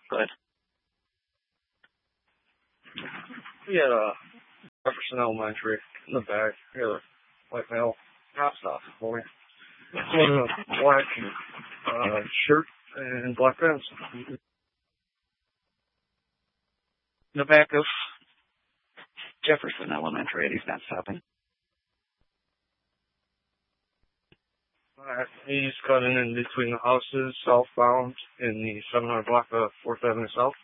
Good. We had a Jefferson Elementary in the back. He had a white male cop stop for me. Someone in a black shirt and black pants. In the back of Jefferson Elementary, he's not stopping. He's cutting in between the houses, southbound, in the 700 block of 4th Avenue South.